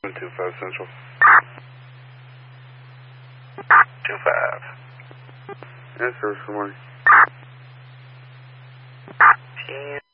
25 Central. 25. Yes, sir, good morning. 10.